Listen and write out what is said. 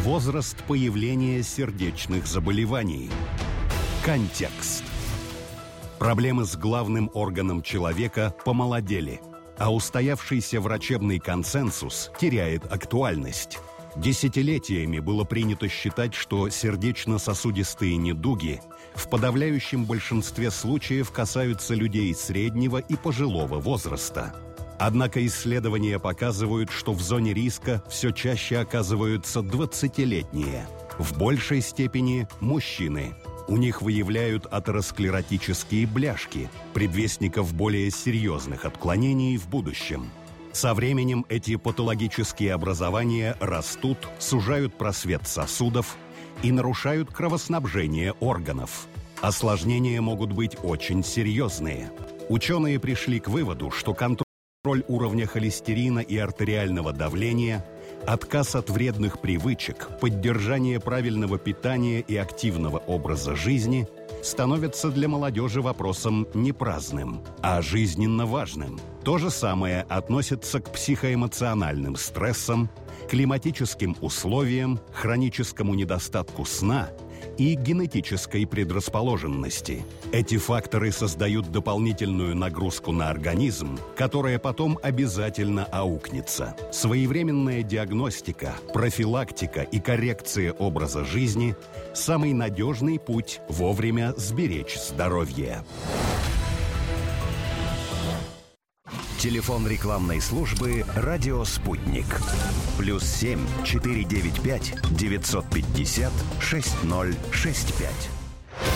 Возраст появления сердечных заболеваний. Контекст. Проблемы с главным органом человека помолодели, а устоявшийся врачебный консенсус теряет актуальность. Десятилетиями было принято считать, что сердечно-сосудистые недуги в подавляющем большинстве случаев касаются людей среднего и пожилого возраста. Однако исследования показывают, что в зоне риска все чаще оказываются 20-летние, в большей степени мужчины. У них выявляют атеросклеротические бляшки, предвестников более серьезных отклонений в будущем. Со временем эти патологические образования растут, сужают просвет сосудов и нарушают кровоснабжение органов. Осложнения могут быть очень серьезные. Ученые пришли к выводу, что контроль уровня холестерина и артериального давления, отказ от вредных привычек, поддержание правильного питания и активного образа жизни становятся для молодежи вопросом не праздным, а жизненно важным. То же самое относится к психоэмоциональным стрессам, климатическим условиям, хроническому недостатку сна и генетической предрасположенности. Эти факторы создают дополнительную нагрузку на организм, которая потом обязательно аукнется. Своевременная диагностика, профилактика и коррекция образа жизни – самый надежный путь вовремя сберечь здоровье. Телефон рекламной службы «Радио Спутник». +7 495 950 6065.